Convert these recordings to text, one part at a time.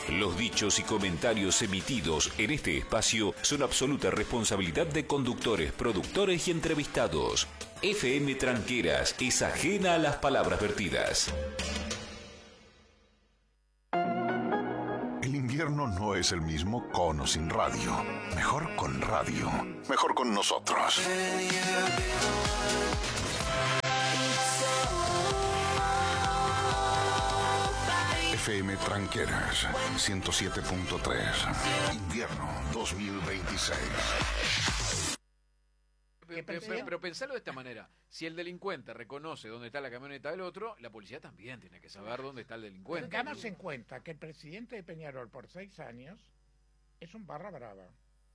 Los dichos y comentarios emitidos en este espacio son absoluta responsabilidad de conductores, productores y entrevistados. FM Tranqueras es ajena a las palabras vertidas. El invierno no es el mismo con o sin radio. Mejor con radio. Mejor con nosotros. FM Tranqueras 107.3. Invierno 2026. Pero pensalo de esta manera. Si el delincuente reconoce dónde está la camioneta del otro, la policía también tiene que saber dónde está el delincuente. Tengamos en cuenta que el presidente de Peñarol por 6 años es un barra brava.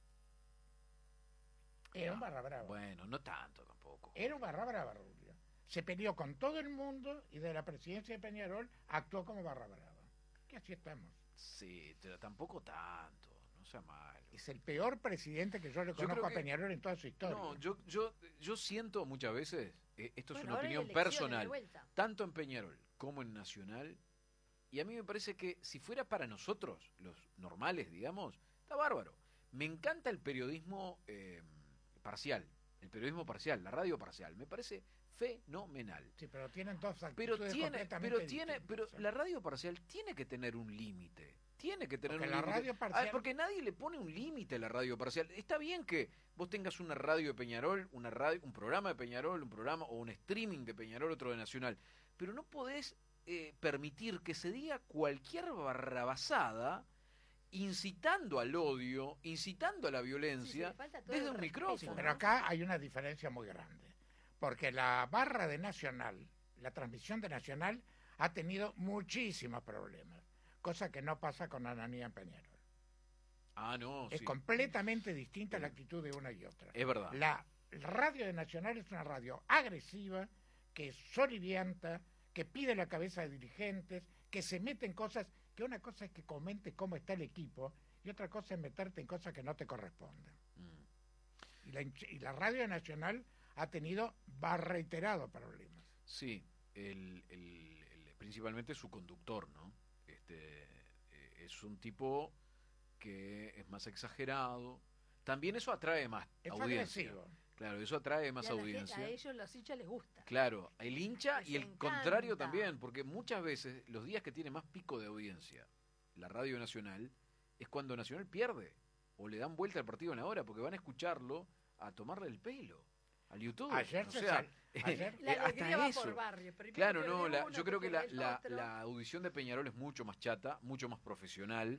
Era un barra brava. Bueno, no tanto tampoco. Era un barra brava, Rubio. Se peleó con todo el mundo y de la presidencia de Peñarol actuó como barra brava. Que así estamos. Sí, pero tampoco tanto. No sea malo. Es el peor presidente que yo le conozco a Peñarol en toda su historia. No, yo siento muchas veces, esto es una opinión personal, tanto en Peñarol como en Nacional, y a mí me parece que si fuera para nosotros, los normales, digamos, está bárbaro. Me encanta el periodismo parcial, la radio parcial, me parece fenomenal. Sí, pero tienen dos actitudes pero la radio parcial tiene que tener un límite. Tiene que tener porque un límite. Porque nadie le pone un límite a la radio parcial. Está bien que vos tengas una radio de Peñarol, un programa de Peñarol, o un streaming de Peñarol, otro de Nacional, pero no podés permitir que se diga cualquier barrabasada incitando al odio, incitando a la violencia desde un micrófono. Pero acá hay una diferencia muy grande, porque la barra de Nacional, la transmisión de Nacional, ha tenido muchísimos problemas, cosa que no pasa con Ananías Peñarol. Es completamente distinta la actitud de una y otra. Es verdad. La radio de Nacional es una radio agresiva, que solivianta, que pide la cabeza de dirigentes, que se mete en cosas, que una cosa es que comente cómo está el equipo y otra cosa es meterte en cosas que no te corresponden. Y la radio nacional ha tenido reiterados problemas. Sí, principalmente su conductor, ¿no? Es un tipo que es más exagerado. También eso atrae más audiencia. Agresivo. Claro, eso atrae más audiencia. A ellos los hinchas les gusta. Claro, el hincha y el encanta. contrario también, porque muchas veces los días que tiene más pico de audiencia la radio nacional es cuando Nacional pierde o le dan vuelta al partido en la hora, porque van a escucharlo a tomarle el pelo al YouTube. Ayer la alegría va por barrio. Claro, no, yo creo que la audición de Peñarol es mucho más chata, mucho más profesional.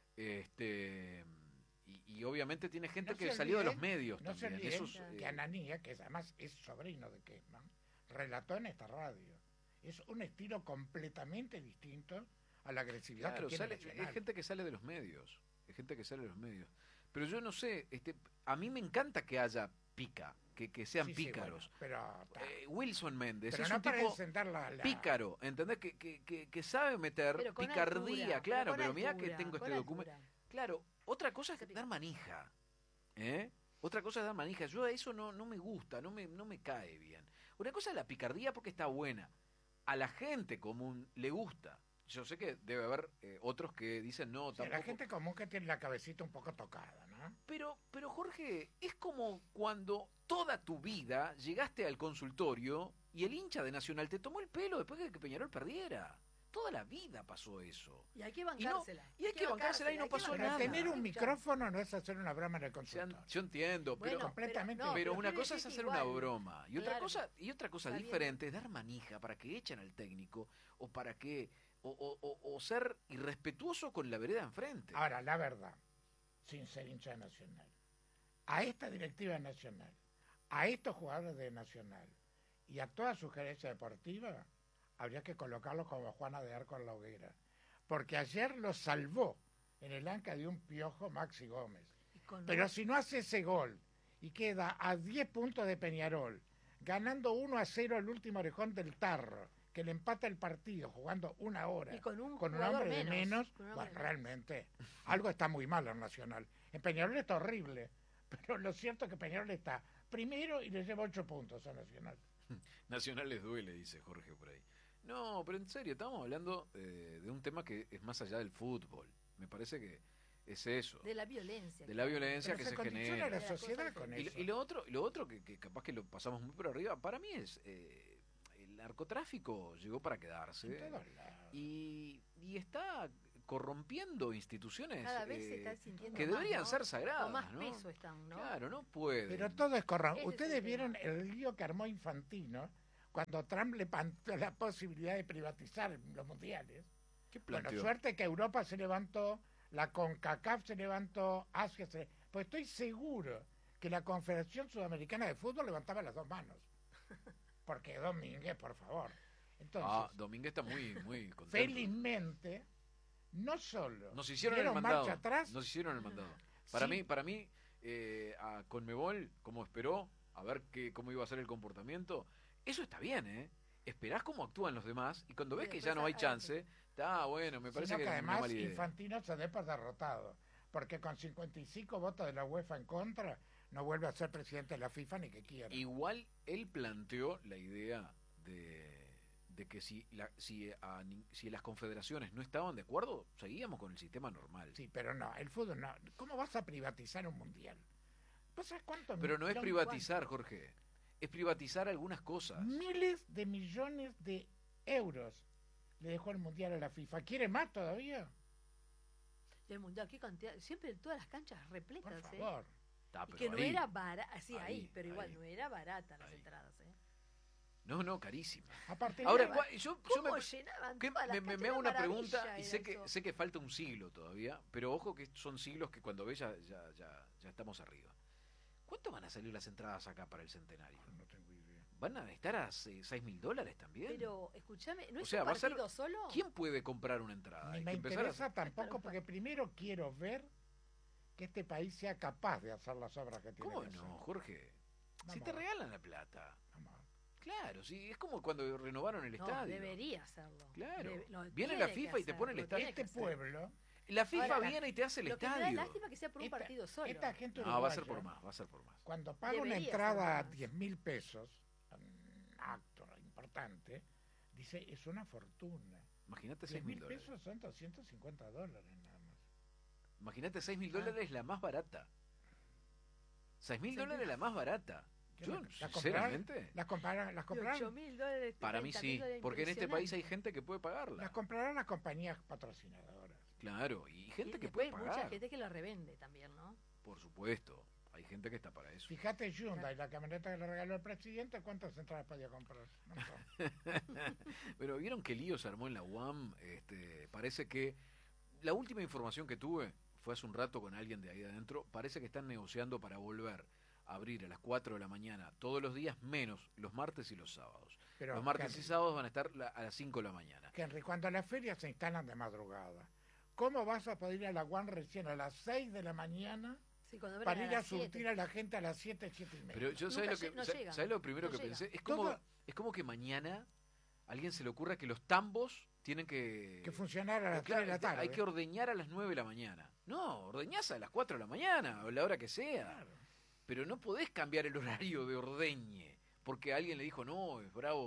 Y obviamente tiene gente que salió de los medios no también. Se olviden que Ananías, que además es sobrino de Kessman, relató en esta radio. Es un estilo completamente distinto a la agresividad que tiene Nacional. Es gente que sale de los medios. Pero yo no sé, a mí me encanta que haya pica, que sean pícaros. Bueno, pero Wilson Méndez pero es no un tipo pícaro, ¿entendés? Que sabe meter picardía, claro, pero mirá que tengo este documento. Claro, otra cosa es dar manija, Otra cosa es dar manija. Yo a eso no me gusta, no me cae bien. Una cosa es la picardía porque está buena. A la gente común le gusta. Yo sé que debe haber otros que dicen no, tampoco. La gente común que tiene la cabecita un poco tocada, ¿no? Pero Jorge, es como cuando toda tu vida llegaste al consultorio y el hincha de Nacional te tomó el pelo después de que Peñarol perdiera. Toda la vida pasó eso. Y hay que bancársela. Y hay que bancársela y no pasó nada. Tener un micrófono no es hacer una broma en el consultorio. Yo entiendo, pero una cosa es hacer una broma y otra cosa diferente es dar manija para que echen al técnico o para que o ser irrespetuoso con la vereda enfrente. Ahora, la verdad, sin ser hincha de Nacional, a esta directiva nacional, a estos jugadores de Nacional y a toda su gerencia deportiva, habría que colocarlos como Juana de Arco en la hoguera, porque ayer lo salvó en el anca de un piojo Maxi Gómez. Pero si no hace ese gol y queda a 10 puntos de Peñarol, ganando 1-0 el último orejón del Tarro, que le empata el partido jugando una hora y con un hombre de menos, realmente algo está muy mal en Nacional. En Peñarol está horrible, pero lo cierto es que Peñarol está primero y le lleva 8 puntos a Nacional. Nacional les duele, dice Jorge por ahí. No, pero en serio, estamos hablando de un tema que es más allá del fútbol. Me parece que es eso. De la violencia. De la violencia pero que se genera. la sociedad con eso. Y lo otro que capaz que lo pasamos muy por arriba, para mí es el narcotráfico llegó para quedarse y está corrompiendo instituciones Cada vez se está sintiendo que más, deberían ¿no? ser sagradas. Con más ¿no? peso están, ¿no? Claro, no puede. Pero todo es corrompido. Ese es Ustedes el vieron tema. el lío que armó Infantino cuando Trump le planteó la posibilidad de privatizar los mundiales. ¿Qué Bueno, planteó? suerte que Europa se levantó, la CONCACAF se levantó, Asia se... Pues estoy seguro que la Confederación Sudamericana de Fútbol levantaba las dos manos. Porque Domínguez, por favor. Entonces, Domínguez está muy contento. felizmente, no solo Nos hicieron el dieron mandado. marcha atrás, Nos hicieron el mandado. Sí. Para mí, a Conmebol, como esperó, a ver cómo iba a ser el comportamiento, eso está bien, ¿eh? Esperás cómo actúan los demás y cuando ves que ya no hay chance, está bueno, me parece sino que que es una además mala idea. Infantino se dé por derrotado. Porque con 55 votos de la UEFA en contra, no vuelve a ser presidente de la FIFA ni que quiera. Igual él planteó la idea de que si las confederaciones no estaban de acuerdo, seguíamos con el sistema normal. Sí, pero no, el fútbol no. ¿Cómo vas a privatizar un mundial? ¿Vos sabés cuánto? Pero no es privatizar, Jorge. Es privatizar algunas cosas. Miles de millones de euros le dejó el mundial a la FIFA. ¿Quiere más todavía? Y el mundial, qué cantidad. Siempre todas las canchas Por repletas, favor. Está, Y pero que no ahí. era barata, sí, ahí, Ahí, pero igual ahí. no era barata las Ahí. entradas, ¿eh? No, carísima. Aparte, Ahora, mira, yo ¿Cómo me, llenaban que todas las me canchas? hago Una una pregunta maravilla y era eso. sé que falta un siglo todavía, pero ojo que son siglos que cuando ves ya estamos arriba. ¿Cuánto van a salir las entradas acá para el centenario? no tengo idea. ¿Van a estar a $6.000 también? Pero, escúchame, ¿no O es sea, un va a ser- partido solo? ¿Quién puede comprar una entrada? Ni Hay me que empezar interesa a... tampoco porque primero quiero ver que este país sea capaz de hacer las obras que tiene ¿Cómo que no, hacer. Jorge? Si Vamos te a ver. regalan la plata. Vamos a ver. Claro, sí, es como cuando renovaron el No, estadio. debería hacerlo. Claro. Lo Viene tiene la que FIFA y te pone el hacer, lo tiene estadio. que Este hacer. pueblo, La FIFA Ahora, viene y te hace el Lo que me da estadio. lástima que sea por un esta- partido solo. esta gente No, va a ser uruguaya, por más, va a ser por más. cuando paga una Debería entrada a ser más. 10.000 pesos, un acto importante, dice, es una fortuna. Imagínate 10.000 $6.000. pesos son $250 nada más. Imagínate $6.000 la más barata. $6.000 la más barata. ¿Qué Yo, la sinceramente, ¿Las comprarán? $8.000. para mí sí, $30.000, porque en este país hay impresionante. gente que puede pagarla. Las comprarán las compañías patrocinadoras. Claro, y gente Y que puede después pagar. mucha gente que lo revende también, ¿no? Por supuesto, hay gente que está para eso. Fíjate Hyundai, la camioneta que le regaló el presidente, ¿cuántas entradas podía comprar? Un montón. Pero vieron qué lío se armó en la UAM. Parece que la última información que tuve fue hace un rato con alguien de ahí adentro. Parece que están negociando para volver a abrir a las 4 de la mañana todos los días, menos los martes y los sábados. Pero, Los martes Henry, y sábados van a estar a las 5 de la mañana. Henry, cuando las ferias se instalan de madrugada, ¿cómo vas a poder ir a la UAN recién a las 6 de la mañana Sí, cuando abren para ir a las 7. surtir a la gente a las 7, 7 y media? Pero yo, Nunca no ¿sabes llegan, lo primero no que llegan. pensé? Es Todo- como que mañana a alguien se le ocurra que los tambos tienen que funcionara a las Claro, 3 de la tarde. hay que ordeñar a las 9 de la mañana. No, ordeñás a las 4 de la mañana o la hora que sea. Claro. Pero no podés cambiar el horario de ordeñe porque alguien le dijo, no, es bravo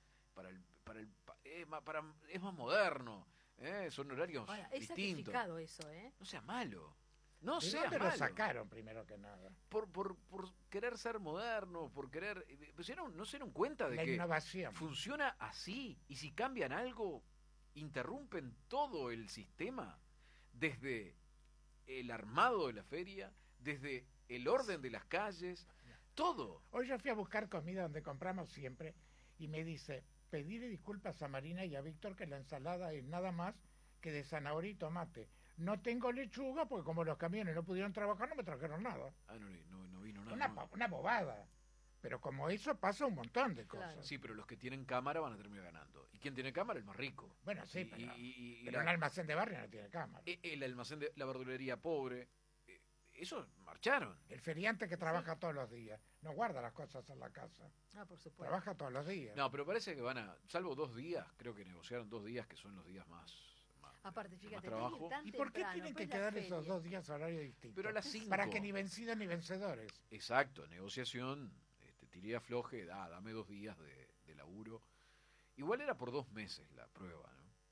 es más moderno, son horarios Ahora, es distintos. sacrificado eso, ¿eh? No sea malo. No ¿De sea dónde malo. lo sacaron primero que nada? Por querer ser moderno, por querer... Pues no se dieron cuenta de La que innovación. funciona así. Y si cambian algo, interrumpen todo el sistema. Desde el armado de la feria, desde el orden de las calles, todo. Hoy yo fui a buscar comida donde compramos siempre y me dice, pedirle disculpas a Marina y a Víctor que la ensalada es nada más que de zanahoria y tomate. No tengo lechuga porque como los camiones no pudieron trabajar no me trajeron nada. Ah, no vino nada. no. Una bobada. Pero como eso pasa un montón de cosas. Claro. Sí, pero los que tienen cámara van a terminar ganando. ¿Y quién tiene cámara? El más rico. Bueno, sí, Y- pero, y pero un almacén de barrio no tiene cámara. el almacén de la verdulería pobre, esos marcharon. El feriante que trabaja todos los días no guarda las cosas en la casa. Ah, por supuesto. Trabaja todos los días. No, pero parece que van a, salvo 2 días, creo que negociaron 2 días que son los días más Aparte, fíjate, trabajo. tiene que ir tan ¿Y por qué temprano, tienen que después la quedar esos feria. 2 días horarios distintos? Pero a las 5. Para que ni vencidos ni vencedores. Exacto, negociación, tiré afloje, dame 2 días de laburo. Igual era por 2 meses la prueba, ¿no?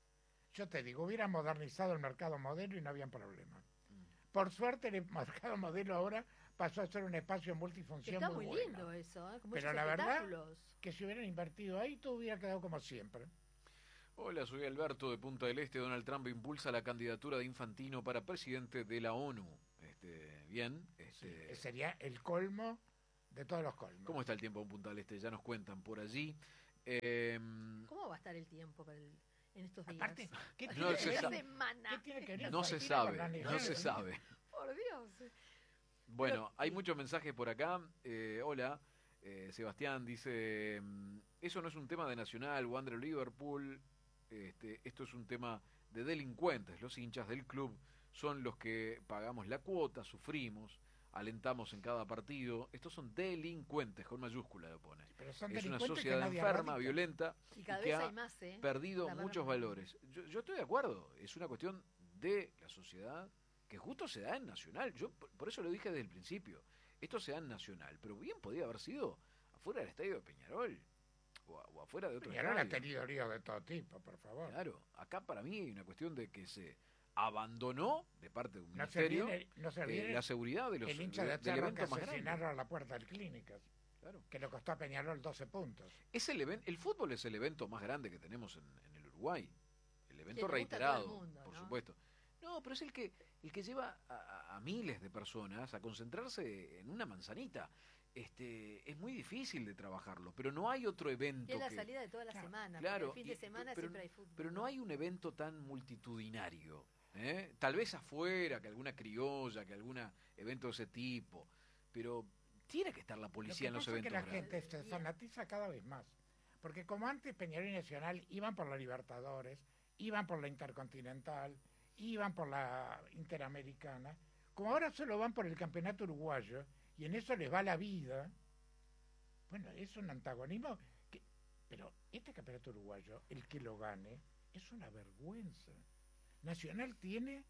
Yo te digo, hubiera modernizado el mercado modelo y no había problema. Por suerte el mercado modelo ahora pasó a ser un espacio multifunción está muy muy bueno. lindo eso, ¿eh? Con Pero muchos la verdad espectáculos. que si hubieran invertido ahí, todo hubiera quedado como siempre. Hola, soy Alberto de Punta del Este. Donald Trump impulsa la candidatura de Infantino para presidente de la ONU. Bien. Sería el colmo de todos los colmos. ¿Cómo está el tiempo en Punta del Este? Ya nos cuentan por allí. ¿Cómo va a estar el tiempo en estos días? Aparte, ¿qué No tiene se que ver? sabe. Semana. ¿Qué tiene que ver No se Argentina con sabe, la no negocio? se sabe. Por Dios. Bueno, hay muchos mensajes por acá. Hola, Sebastián dice, eso no es un tema de Nacional, Wander Liverpool, esto es un tema de delincuentes. Los hinchas del club son los que pagamos la cuota, sufrimos, alentamos en cada partido. Estos son delincuentes, con mayúscula lo pone. Pero son Es una delincuentes que sociedad nadie enferma, radica. violenta, Y cada y que vez ha hay más, ¿eh? perdido La muchos verdad. valores. Yo estoy de acuerdo, es una cuestión de la sociedad que justo se da en Nacional. Yo por eso lo dije desde el principio. Esto se da en Nacional, pero bien podía haber sido afuera del estadio de Peñarol o afuera de otro Peñarol ha estadio. tenido líos de todo tipo, por favor. Claro, acá para mí hay una cuestión de que se abandonó de parte de un No se ministerio olvide la seguridad de los el hincha de del Cerro que evento más grande. asesinaron a la puerta del Clínicas, Claro. que le costó a Peñarol 12 puntos. El fútbol es el evento más grande que tenemos en el Uruguay. El evento le gusta a todo el reiterado, mundo, por ¿no? supuesto. No, pero es el que lleva a miles de personas a concentrarse en una manzanita. Es muy difícil de trabajarlo, pero no hay otro evento Y es la que... salida de toda la semana. Claro, Porque el fin de semana siempre hay fútbol. pero no hay un evento tan multitudinario. Tal vez afuera, que alguna criolla, que algún evento de ese tipo, pero tiene que estar la policía en Lo los que pasa es que eventos la grandes. gente se fanatiza cada vez más. Porque como antes Peñarol y Nacional iban por la Libertadores, iban por la Intercontinental, iban por la Interamericana, como ahora solo van por el Campeonato Uruguayo, y en eso les va la vida, bueno, es un antagonismo. Pero este Campeonato Uruguayo, el que lo gane, es una vergüenza. Nacional tiene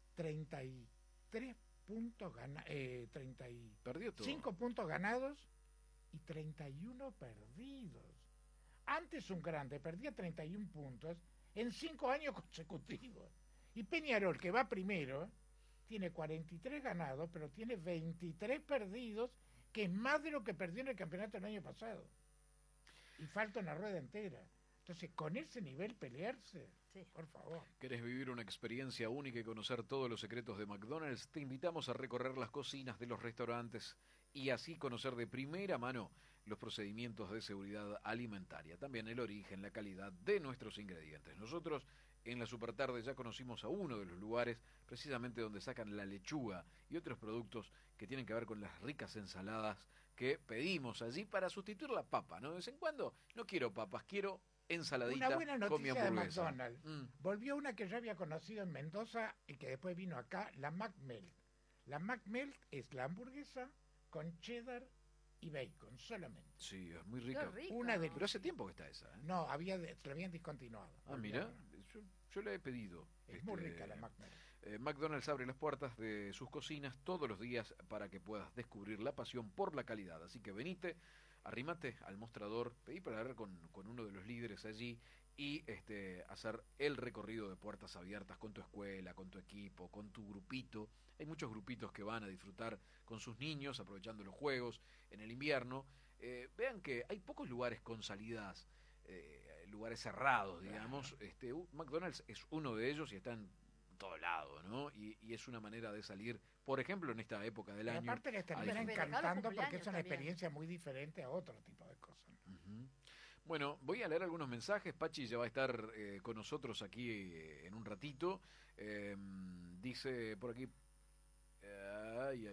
33 puntos ganados, Perdió todo. 5 puntos ganados y 31 perdidos. Antes un grande perdía 31 puntos en 5 años consecutivos. Y Peñarol, que va primero, tiene 43 ganados, pero tiene 23 perdidos, que es más de lo que perdió en el campeonato el año pasado. Y falta una rueda entera. Entonces, con ese nivel pelearse, Sí. por favor. ¿Querés vivir una experiencia única y conocer todos los secretos de McDonald's? Te invitamos a recorrer las cocinas de los restaurantes y así conocer de primera mano los procedimientos de seguridad alimentaria, también el origen, la calidad de nuestros ingredientes. Nosotros en la Supertarde ya conocimos a uno de los lugares precisamente donde sacan la lechuga y otros productos que tienen que ver con las ricas ensaladas que pedimos allí para sustituir la papa, ¿no? De vez en cuando no quiero papas, quiero ensaladita Una buena con mi noticia de hamburguesa. McDonald's. Volvió una que yo había conocido en Mendoza y que después vino acá, la McMelt. La McMelt es la hamburguesa con cheddar y bacon solamente. Sí, es muy Qué rica. rico. Una de- Pero hace tiempo que está esa, ¿eh? No, se la habían discontinuado. Ah, Volvió mira, ahora. yo la he pedido. Es muy rica la McMelt. McDonald's abre las puertas de sus cocinas todos los días para que puedas descubrir la pasión por la calidad. Así que venite, arrímate al mostrador, pedí para hablar con uno de los líderes allí y hacer el recorrido de puertas abiertas con tu escuela, con tu equipo, con tu grupito. Hay muchos grupitos que van a disfrutar con sus niños, aprovechando los juegos en el invierno. Vean que hay pocos lugares con salidas, lugares cerrados, digamos. McDonald's es uno de ellos y está en todo lado, ¿no? Y es una manera de salir, por ejemplo, en esta época del Pero año. aparte les termina Pero regalos encantando porque cumpleaños es una también. experiencia muy diferente a otro tipo de cosas. Ujú. Bueno, voy a leer algunos mensajes. Pachi ya va a estar con nosotros aquí en un ratito. Dice por aquí. Ay.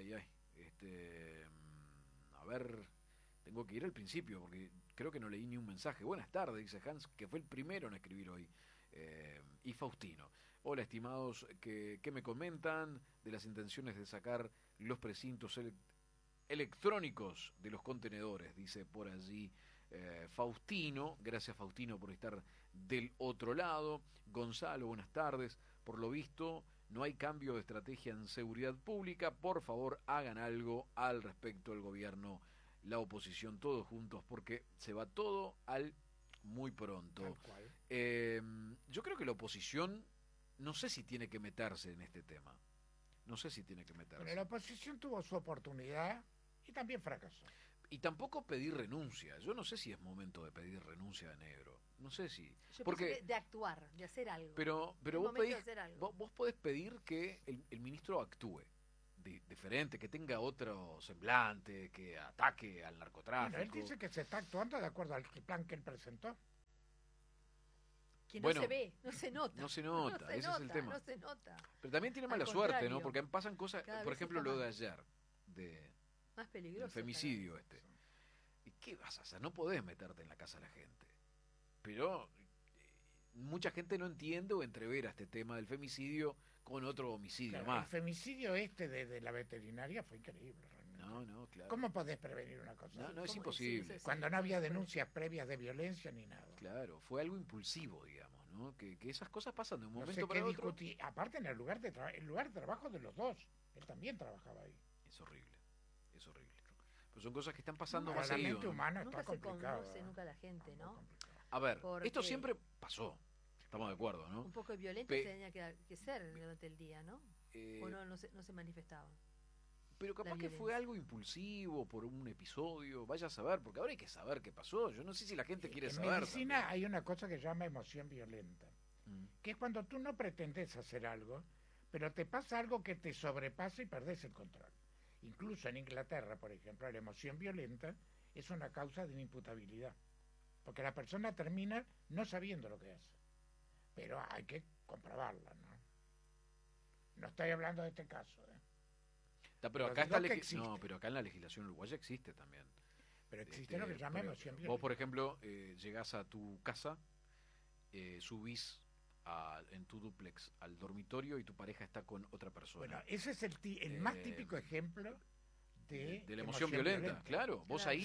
A ver, tengo que ir al principio porque creo que no leí ni un mensaje. Buenas tardes, dice Hans, que fue el primero en escribir hoy. Y Faustino. Hola, estimados, ¿qué me comentan de las intenciones de sacar los precintos electrónicos de los contenedores? Dice por allí Faustino. Gracias, Faustino, por estar del otro lado. Gonzalo, buenas tardes. Por lo visto, no hay cambio de estrategia en seguridad pública. Por favor, hagan algo al respecto el gobierno, la oposición, todos juntos, porque se va todo al muy pronto. Tal cual. Yo creo que la oposición, no sé si tiene que meterse en este tema. No sé si tiene que meterse. Pero la oposición tuvo su oportunidad y también fracasó. Y tampoco pedir renuncia. Yo no sé si es momento de pedir renuncia de Negro. No sé si... Yo porque pienso de actuar, de hacer algo. Pero Es vos, momento pedís, de hacer algo. vos podés pedir que el ministro actúe diferente, que tenga otro semblante, que ataque al narcotráfico. Bueno, él dice que se está actuando de acuerdo al plan que él presentó. Que no bueno, se ve, no se nota. No se nota, No se ese es el nota, tema. No se nota. Pero también tiene Al mala suerte, contrario. ¿no? Porque pasan cosas, Cada por vez ejemplo, está lo de más. ayer, Más del peligroso. femicidio cada vez. ¿Y qué vas a hacer? No podés meterte en la casa de la gente. Pero mucha gente no entiende o entrevera este tema del femicidio con otro homicidio Claro, más. el femicidio de la veterinaria fue increíble realmente. No, claro. ¿Cómo podés prevenir una cosa No, así? no, es ¿Cómo? imposible. Sí, Cuando no había denuncias previas de violencia ni nada. Claro, fue algo impulsivo, digamos, ¿no? Que esas cosas pasan de un No momento sé para qué otro. discutir. Aparte en el lugar de trabajo de los dos. Él también trabajaba ahí. Es horrible, es horrible. Pero son cosas que están pasando Para más la seguido, mente ¿no? humana Nunca está se complicado. conoce nunca la gente, ¿no? Muy complicado. A ver, Porque- esto siempre pasó. Estamos de acuerdo, ¿no? Un poco de violencia Pe- tenía que ser durante el día, ¿no? O no se manifestaba. Pero capaz la que fue violencia. algo impulsivo por un episodio, vaya a saber, porque ahora hay que saber qué pasó. Yo no sé si la gente quiere En saber. medicina también. hay una cosa que se llama emoción violenta, Mm. que es cuando tú no pretendes hacer algo, pero te pasa algo que te sobrepasa y perdés el control. Incluso en Inglaterra, por ejemplo, la emoción violenta es una causa de inimputabilidad, porque la persona termina no sabiendo lo que hace, pero hay que comprobarla, ¿no? No estoy hablando de este caso, ¿eh? Pero Pero acá digo está que existe. no, pero acá en la legislación uruguaya existe también. Pero existe lo que se llama emoción Vos, violenta. por ejemplo, llegás a tu casa, subís en tu dúplex al dormitorio y tu pareja está con otra persona. Bueno, ese es el más típico ejemplo de la emoción violenta, claro. Vos Claro. ahí